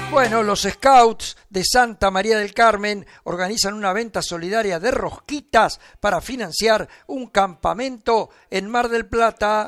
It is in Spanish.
Bueno, los Scouts de Santa María del Carmen organizan una venta solidaria de rosquitas para financiar un campamento en Mar del Plata.